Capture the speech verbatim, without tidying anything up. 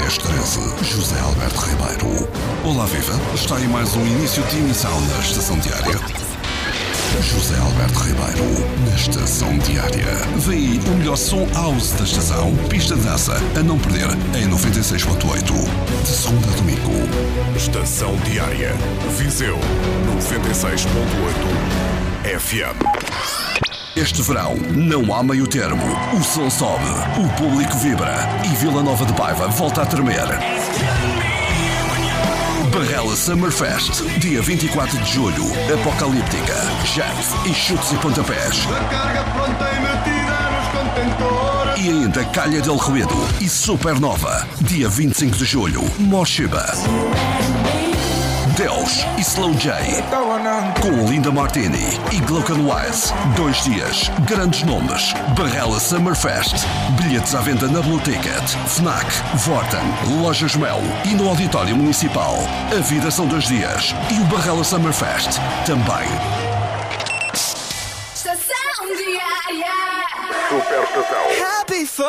dez treze, José Alberto Ribeiro. Olá, viva! Está aí mais um início de emissão na Estação Diária. José Alberto Ribeiro, na Estação Diária. Vem aí o melhor som house da estação. Pista de dança, a não perder, em noventa e seis ponto oito. De segunda a domingo. Estação Diária. Viseu, noventa e seis ponto oito F M. Este verão não há meio termo. O som sobe, o público vibra e Vila Nova de Paiva volta a tremer. Barrela Summerfest, dia vinte e quatro de julho. Apocalíptica, jazz e chutes e pontapés. A carga pronta e metida nos contentores. E ainda Calha del Ruedo e Supernova, dia vinte e cinco de julho. Moshiba, Deus e Slow J, com Linda Martini e Glaucan Wise. Dois dias, grandes nomes. Barrela Summerfest. Bilhetes à venda na Blue Ticket, Fnac, Vorten, Lojas Mel e no Auditório Municipal. A vida são dois dias e o Barrela Summerfest também. Estação Diária. Super Estação. Happy